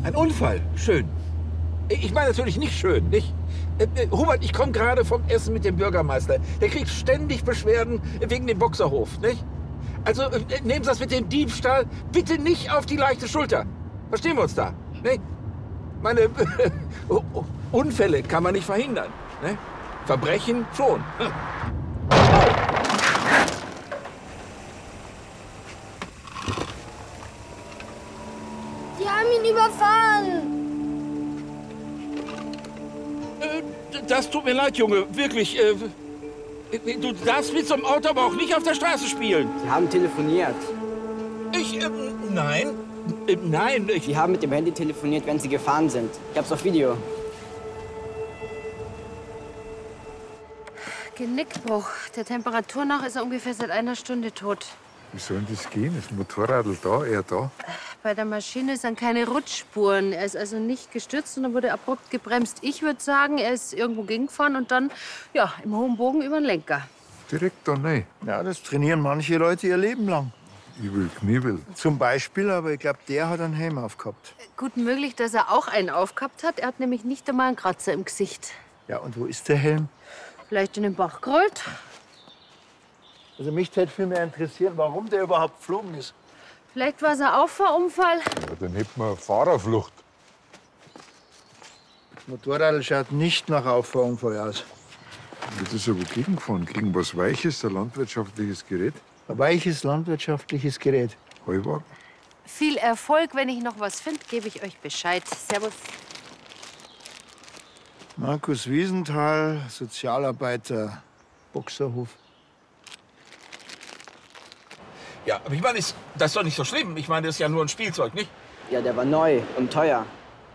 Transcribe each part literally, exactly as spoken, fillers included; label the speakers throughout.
Speaker 1: Ein Unfall, schön. Ich meine natürlich nicht schön, nicht? Äh, äh, Hubert, ich komme gerade vom Essen mit dem Bürgermeister. Der kriegt ständig Beschwerden wegen dem Boxerhof, nicht? Also äh, nehmen Sie das mit dem Diebstahl bitte nicht auf die leichte Schulter. Verstehen wir uns da, nicht? Meine äh, Unfälle kann man nicht verhindern, ne? Verbrechen schon.
Speaker 2: Die haben ihn überfahren.
Speaker 1: Das tut mir leid, Junge, wirklich. Äh, du darfst mit so einem Auto aber auch nicht auf der Straße spielen.
Speaker 3: Sie haben telefoniert.
Speaker 1: Ich, äh, nein, äh, nein. Ich...
Speaker 3: Sie haben mit dem Handy telefoniert, wenn Sie gefahren sind. Ich hab's auf Video.
Speaker 4: Genickbruch. Der Temperatur nach ist er ungefähr seit einer Stunde tot.
Speaker 5: Wie soll denn das gehen? Ist ein Motorradl da, er da?
Speaker 4: Bei der Maschine sind keine Rutschspuren. Er ist also nicht gestürzt, sondern wurde abrupt gebremst. Ich würde sagen, er ist irgendwo gegengefahren und dann ja, im hohen Bogen über den Lenker.
Speaker 5: Direkt da rein.
Speaker 6: Ja, das trainieren manche Leute ihr Leben lang.
Speaker 5: Übel, Kniebel.
Speaker 6: Zum Beispiel, aber ich glaube, der hat einen Helm aufgehabt.
Speaker 4: Gut möglich, dass er auch einen aufgehabt hat. Er hat nämlich nicht einmal einen Kratzer im Gesicht.
Speaker 6: Ja, und wo ist der Helm?
Speaker 4: Vielleicht in den Bach gerollt.
Speaker 6: Also mich hätte viel mehr interessieren, warum der überhaupt geflogen ist.
Speaker 4: Vielleicht war es ein Auffahrunfall.
Speaker 5: Ja, dann hätten wir eine Fahrerflucht.
Speaker 6: Das Motorrad schaut nicht nach Auffahrunfall aus.
Speaker 5: Das ist aber gegengefahren. Gegen was Weiches, ein landwirtschaftliches Gerät.
Speaker 6: Ein weiches landwirtschaftliches Gerät.
Speaker 5: Heuwagen.
Speaker 4: Viel Erfolg. Wenn ich noch was finde, gebe ich euch Bescheid. Servus.
Speaker 6: Markus Wiesenthal, Sozialarbeiter, Boxerhof.
Speaker 1: Ja, aber ich meine, ist, das ist doch nicht so schlimm. Ich meine, das ist ja nur ein Spielzeug, nicht?
Speaker 3: Ja, der war neu und teuer.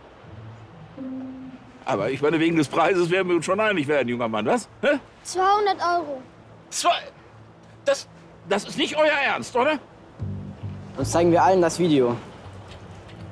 Speaker 1: Aber ich meine, wegen des Preises werden wir uns schon einig werden, junger Mann, was? Hä?
Speaker 2: zweihundert Euro.
Speaker 1: Zwei... Das, das ist nicht euer Ernst, oder?
Speaker 3: Sonst zeigen wir allen das Video.